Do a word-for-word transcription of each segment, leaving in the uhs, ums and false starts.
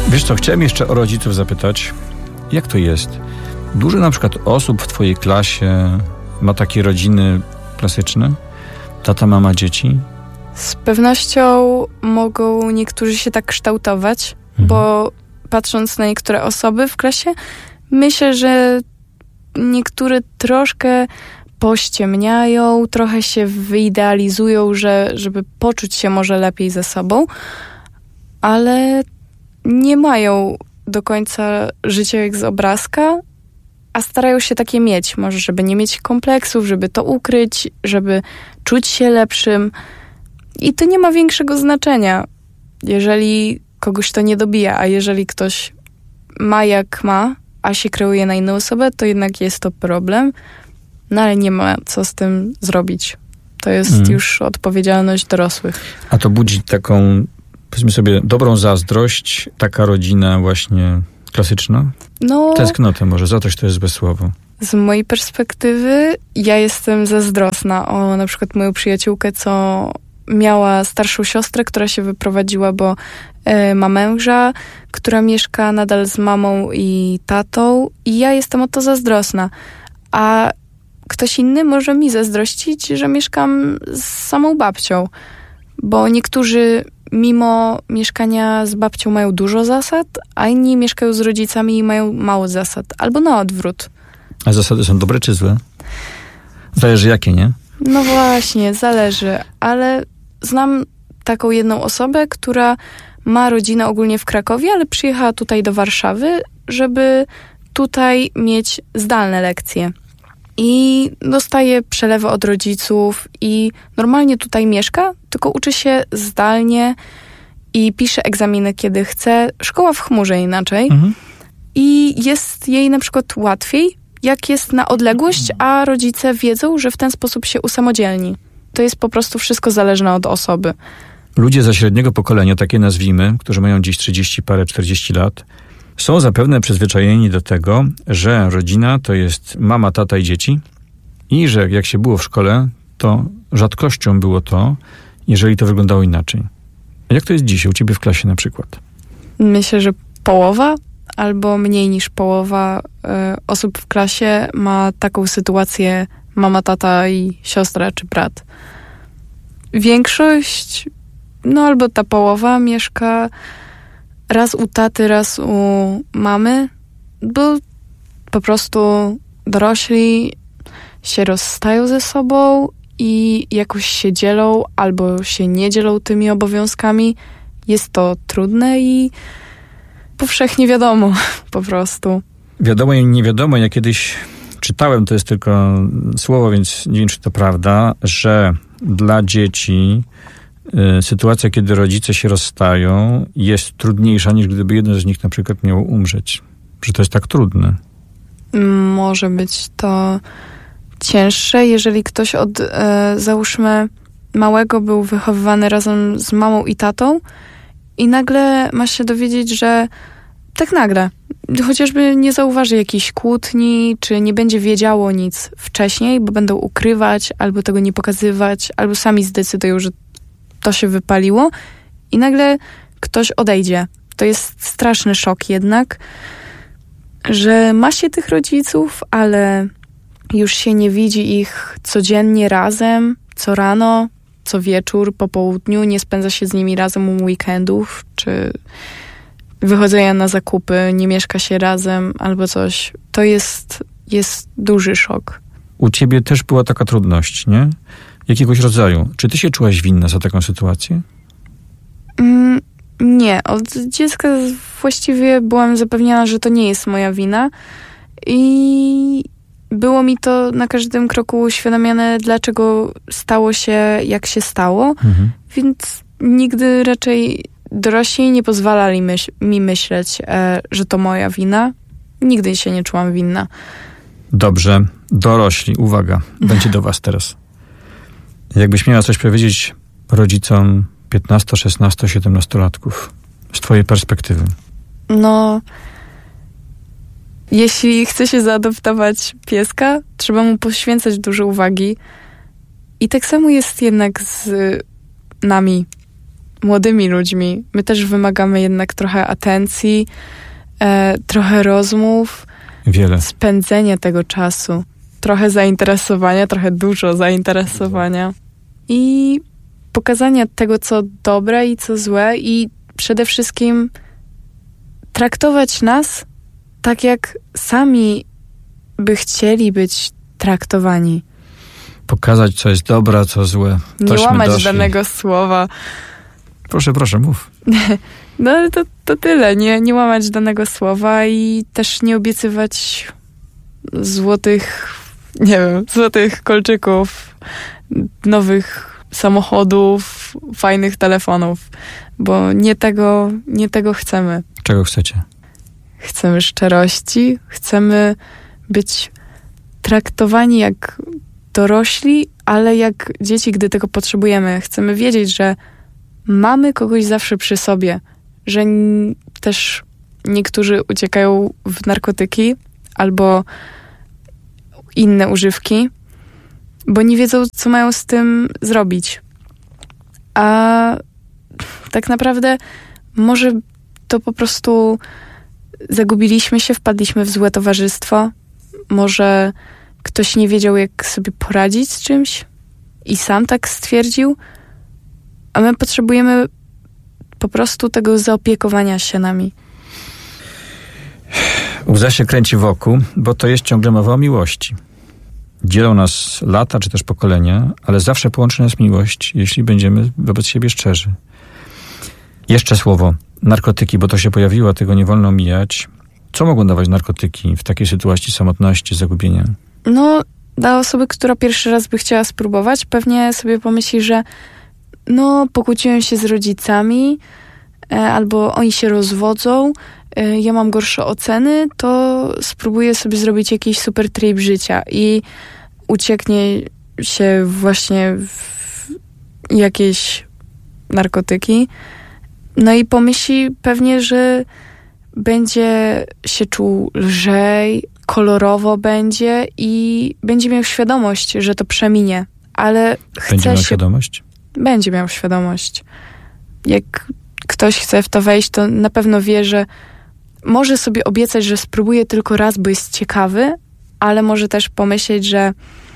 Wiesz co, chciałem jeszcze o rodziców zapytać, jak to jest? Dużo na przykład osób w twojej klasie ma takie rodziny klasyczne? Tata, mama, dzieci? Z pewnością mogą niektórzy się tak kształtować, mhm. bo patrząc na niektóre osoby w klasie, myślę, że niektóre troszkę pościemniają, trochę się wyidealizują, że, żeby poczuć się może lepiej ze sobą, ale nie mają do końca życia jak z obrazka, a starają się takie mieć. Może żeby nie mieć kompleksów, żeby to ukryć, żeby czuć się lepszym. I to nie ma większego znaczenia, jeżeli kogoś to nie dobija, a jeżeli ktoś ma jak ma, a się kreuje na inną osobę, to jednak jest to problem. No ale nie ma co z tym zrobić. To jest mm. już odpowiedzialność dorosłych. A to budzi taką, powiedzmy sobie, dobrą zazdrość, taka rodzina właśnie klasyczna? No, tęsknotę może, za coś to jest złe słowo. Z mojej perspektywy ja jestem zazdrosna o na przykład moją przyjaciółkę, co miała starszą siostrę, która się wyprowadziła, bo y, ma męża, która mieszka nadal z mamą i tatą i ja jestem o to zazdrosna. A ktoś inny może mi zazdrościć, że mieszkam z samą babcią, bo niektórzy mimo mieszkania z babcią mają dużo zasad, a inni mieszkają z rodzicami i mają mało zasad. Albo na odwrót. A zasady są dobre czy złe? Zależy jakie, nie? No właśnie, zależy. Ale znam taką jedną osobę, która ma rodzinę ogólnie w Krakowie, ale przyjechała tutaj do Warszawy, żeby tutaj mieć zdalne lekcje. I dostaje przelewy od rodziców i normalnie tutaj mieszka, tylko uczy się zdalnie i pisze egzaminy, kiedy chce. Szkoła w chmurze inaczej. Mhm. I jest jej na przykład łatwiej, jak jest na odległość, a rodzice wiedzą, że w ten sposób się usamodzielni. To jest po prostu wszystko zależne od osoby. Ludzie ze średniego pokolenia, takie nazwijmy, którzy mają dziś trzydzieści parę, czterdzieści lat, są zapewne przyzwyczajeni do tego, że rodzina to jest mama, tata i dzieci i że jak się było w szkole, to rzadkością było to, jeżeli to wyglądało inaczej. A jak to jest dzisiaj u ciebie w klasie na przykład? Myślę, że połowa albo mniej niż połowa y, osób w klasie ma taką sytuację mama, tata i siostra czy brat. Większość, no albo ta połowa mieszka raz u taty, raz u mamy, bo po prostu dorośli się rozstają ze sobą i jakoś się dzielą albo się nie dzielą tymi obowiązkami. Jest to trudne i powszechnie wiadomo po prostu. Wiadomo i nie wiadomo. Ja kiedyś czytałem, to jest tylko słowo, więc nie wiem, czy to prawda, że dla dzieci y, sytuacja, kiedy rodzice się rozstają, jest trudniejsza, niż gdyby jeden z nich na przykład miał umrzeć. Że to jest tak trudne. Może być to cięższe, jeżeli ktoś od, e, załóżmy, małego był wychowywany razem z mamą i tatą i nagle ma się dowiedzieć, że tak nagle, chociażby nie zauważy jakiejś kłótni, czy nie będzie wiedziało nic wcześniej, bo będą ukrywać, albo tego nie pokazywać, albo sami zdecydują, że to się wypaliło i nagle ktoś odejdzie. To jest straszny szok jednak, że ma się tych rodziców, ale już się nie widzi ich codziennie razem, co rano, co wieczór, po południu, nie spędza się z nimi razem u weekendów, czy wychodzenia na zakupy, nie mieszka się razem albo coś. To jest, jest duży szok. U ciebie też była taka trudność, nie? Jakiegoś rodzaju. Czy ty się czułaś winna za taką sytuację? Mm, nie. Od dziecka właściwie byłam zapewniona, że to nie jest moja wina i było mi to na każdym kroku uświadamiane, dlaczego stało się, jak się stało, mhm. Więc nigdy raczej dorośli nie pozwalali myśl, mi myśleć, e, że to moja wina. Nigdy się nie czułam winna. Dobrze. Dorośli, uwaga, będzie do was teraz. Jakbyś miała coś powiedzieć rodzicom piętnasto, szesnasto, siedemnastolatków z twojej perspektywy? No, jeśli chce się zaadoptować pieska, trzeba mu poświęcać dużo uwagi. I tak samo jest jednak z nami. młodymi ludźmi. My też wymagamy jednak trochę atencji, e, trochę rozmów. Wiele. Spędzenie tego czasu. Trochę zainteresowania, trochę dużo zainteresowania. I pokazania tego, co dobre i co złe i przede wszystkim traktować nas tak, jak sami by chcieli być traktowani. Pokazać, co jest dobre, a co złe. Nie łamać doszli. danego słowa. Proszę, proszę, mów. No ale to, to tyle. Nie, nie łamać danego słowa i też nie obiecywać złotych, nie wiem, złotych kolczyków, nowych samochodów, fajnych telefonów, bo nie tego, nie tego chcemy. Czego chcecie? Chcemy szczerości, chcemy być traktowani jak dorośli, ale jak dzieci, gdy tego potrzebujemy. Chcemy wiedzieć, że mamy kogoś zawsze przy sobie, że n- też niektórzy uciekają w narkotyki albo inne używki, bo nie wiedzą, co mają z tym zrobić. A tak naprawdę może to po prostu zagubiliśmy się, wpadliśmy w złe towarzystwo. Może ktoś nie wiedział, jak sobie poradzić z czymś i sam tak stwierdził, a my potrzebujemy po prostu tego zaopiekowania się nami. Łza się kręci wokół, bo to jest ciągle mowa o miłości. Dzielą nas lata, czy też pokolenia, ale zawsze połączy nas miłość, jeśli będziemy wobec siebie szczerzy. Jeszcze słowo. Narkotyki, bo to się pojawiło, tego nie wolno omijać. Co mogą dawać narkotyki w takiej sytuacji samotności, zagubienia? No, dla osoby, która pierwszy raz by chciała spróbować, pewnie sobie pomyśli, że no, pokłóciłem się z rodzicami, e, albo oni się rozwodzą, e, ja mam gorsze oceny, to spróbuję sobie zrobić jakiś super trip życia i ucieknie się właśnie w jakieś narkotyki. No i pomyśli pewnie, że będzie się czuł lżej, kolorowo będzie i będzie miał świadomość, że to przeminie, ale chce Będzie miał się... świadomość? Będzie miał świadomość. Jak ktoś chce w to wejść, to na pewno wie, że może sobie obiecać, że spróbuje tylko raz, bo jest ciekawy, ale może też pomyśleć, że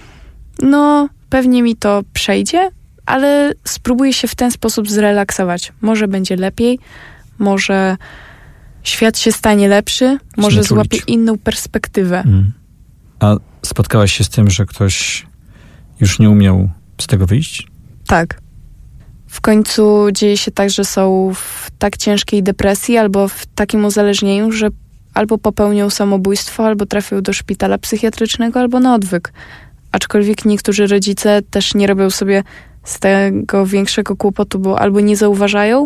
no, pewnie mi to przejdzie, ale spróbuję się w ten sposób zrelaksować. Może będzie lepiej, może świat się stanie lepszy, może złapie inną perspektywę. Mm. A spotkałaś się z tym, że ktoś już nie umiał z tego wyjść? Tak. W końcu dzieje się tak, że są w tak ciężkiej depresji albo w takim uzależnieniu, że albo popełnią samobójstwo, albo trafią do szpitala psychiatrycznego, albo na odwyk. Aczkolwiek niektórzy rodzice też nie robią sobie z tego większego kłopotu, bo albo nie zauważają,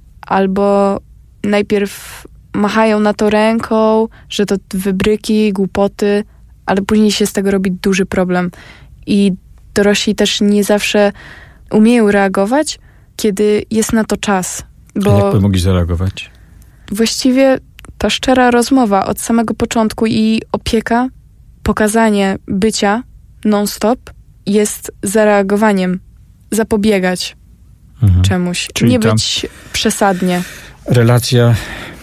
albo najpierw machają na to ręką, że to wybryki, głupoty, ale później się z tego robi duży problem. I dorośli też nie zawsze umieją reagować, kiedy jest na to czas. Bo A jak by mogli zareagować? Właściwie ta szczera rozmowa od samego początku i opieka, pokazanie bycia non-stop jest zareagowaniem. Zapobiegać mhm. czemuś. Czyli nie być przesadnie. Relacja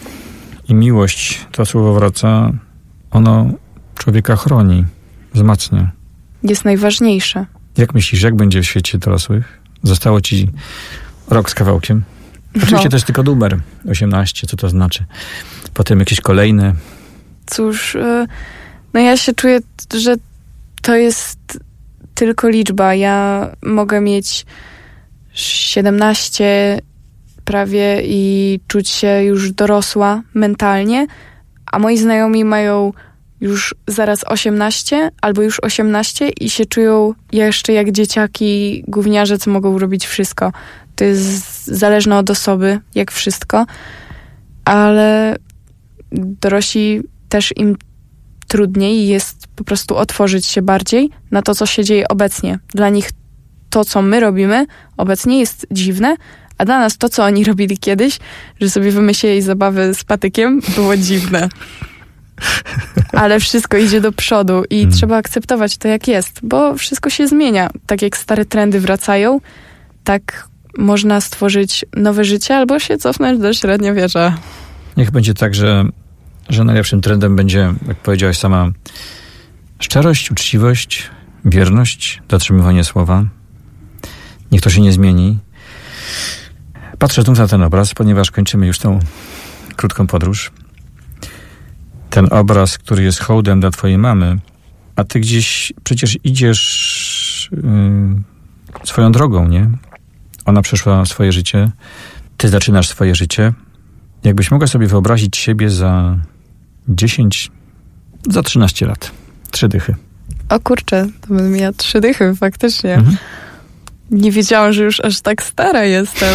i miłość, to słowo wraca, ono człowieka chroni, wzmacnia. Jest najważniejsze. Jak myślisz, jak będzie w świecie dorosłych? Zostało ci rok z kawałkiem. Oczywiście no. To jest tylko numer osiemnaście, co to znaczy? Potem jakieś kolejne. Cóż, no ja się czuję, że to jest tylko liczba. Ja mogę mieć siedemnaście prawie i czuć się już dorosła mentalnie, a moi znajomi mają już zaraz osiemnaście albo już osiemnaście i się czują jeszcze jak dzieciaki, gówniarze, co mogą robić wszystko. To jest zależne od osoby, jak wszystko, ale dorośli też im trudniej jest po prostu otworzyć się bardziej na to, co się dzieje obecnie. Dla nich to, co my robimy obecnie jest dziwne, a dla nas to, co oni robili kiedyś, że sobie wymyślili zabawę z patykiem, było dziwne. Ale wszystko idzie do przodu i hmm. trzeba akceptować to, jak jest, bo wszystko się zmienia. Tak jak stare trendy wracają, tak można stworzyć nowe życie albo się cofnąć do średniowiecza. Niech będzie tak, że, że najlepszym trendem będzie, jak powiedziałaś sama, szczerość, uczciwość, wierność, dotrzymywanie słowa. Niech to się nie zmieni. Patrzę znów na ten obraz, ponieważ kończymy już tą krótką podróż. Ten obraz, który jest hołdem dla twojej mamy, a ty gdzieś przecież idziesz yy, swoją drogą, nie? Ona przeszła swoje życie, ty zaczynasz swoje życie. Jakbyś mogła sobie wyobrazić siebie za dziesięć, za trzynaście lat. Trzy dychy. O kurczę, to bym miała trzy dychy, faktycznie. Mhm. Nie wiedziałam, że już aż tak stara jestem.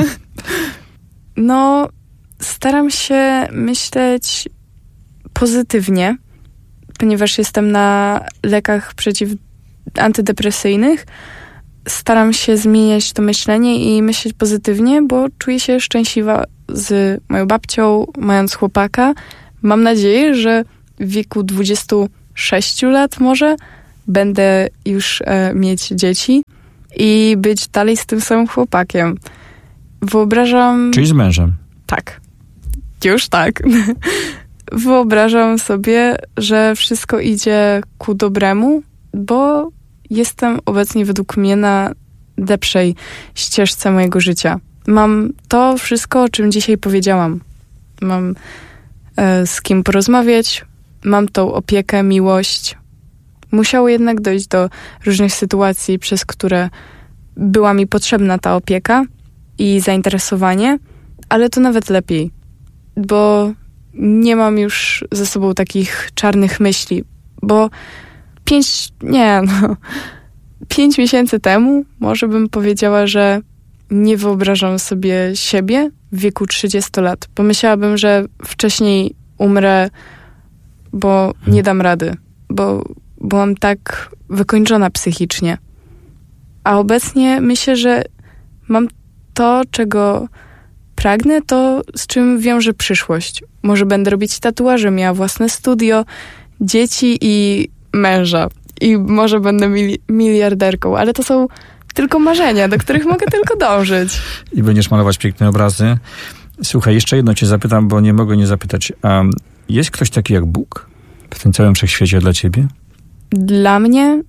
No, staram się myśleć pozytywnie, ponieważ jestem na lekach przeciw antydepresyjnych. Staram się zmieniać to myślenie i myśleć pozytywnie, bo czuję się szczęśliwa z moją babcią, mając chłopaka. Mam nadzieję, że w wieku dwudziestu sześciu lat może będę już e, mieć dzieci i być dalej z tym samym chłopakiem. Wyobrażam... Czyli z mężem. Tak. Już tak. Wyobrażam sobie, że wszystko idzie ku dobremu, bo jestem obecnie według mnie na lepszej ścieżce mojego życia. Mam to wszystko, o czym dzisiaj powiedziałam. Mam e, z kim porozmawiać, mam tą opiekę, miłość. Musiało jednak dojść do różnych sytuacji, przez które była mi potrzebna ta opieka i zainteresowanie, ale to nawet lepiej, bo nie mam już ze sobą takich czarnych myśli, bo pięć, nie no, pięć miesięcy temu może bym powiedziała, że nie wyobrażam sobie siebie w wieku trzydziestu lat. Pomyślałabym, że wcześniej umrę, bo nie dam rady, bo byłam tak wykończona psychicznie. A obecnie myślę, że mam to, czego pragnę, to z czym wiąże przyszłość. Może będę robić tatuaże, miała własne studio, dzieci i męża. I może będę mili- miliarderką, ale to są tylko marzenia, do których mogę tylko dążyć. I będziesz malować piękne obrazy. Słuchaj, jeszcze jedno cię zapytam, bo nie mogę nie zapytać. A jest ktoś taki jak Bóg w tym całym wszechświecie dla ciebie? Dla mnie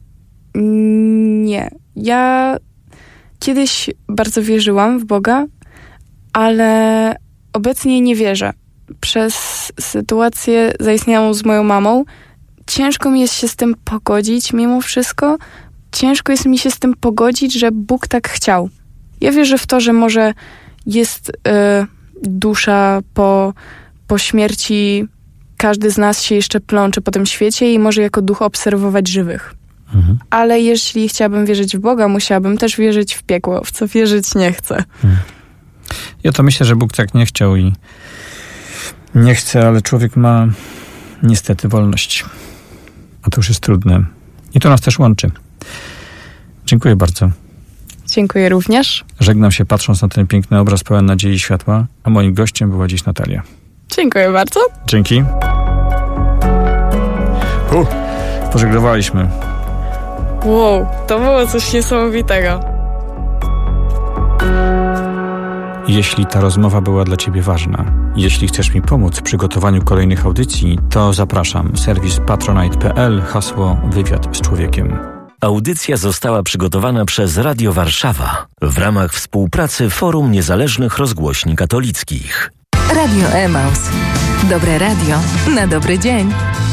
nie. Ja kiedyś bardzo wierzyłam w Boga, ale obecnie nie wierzę. Przez sytuację zaistniałą z moją mamą ciężko mi jest się z tym pogodzić mimo wszystko. Ciężko jest mi się z tym pogodzić, że Bóg tak chciał. Ja wierzę w to, że może jest y, dusza po, po śmierci. Każdy z nas się jeszcze plącze po tym świecie i może jako duch obserwować żywych. Mhm. Ale jeśli chciałabym wierzyć w Boga, musiałabym też wierzyć w piekło, w co wierzyć nie chcę. Mhm. Ja to myślę, że Bóg tak nie chciał i nie chce, ale człowiek ma niestety wolność. A to już jest trudne. I to nas też łączy. Dziękuję bardzo. Dziękuję również. Żegnam się, patrząc na ten piękny obraz pełen nadziei i światła, a moim gościem była dziś Natalia. Dziękuję bardzo. Dzięki. Uh, pożegnowaliśmy. Wow, to było coś niesamowitego. Jeśli ta rozmowa była dla ciebie ważna, jeśli chcesz mi pomóc w przygotowaniu kolejnych audycji, to zapraszam. Serwis patronite kropka p l, hasło wywiad z człowiekiem. Audycja została przygotowana przez Radio Warszawa w ramach współpracy Forum Niezależnych Rozgłośni Katolickich. Radio Emaus. Dobre radio na dobry dzień.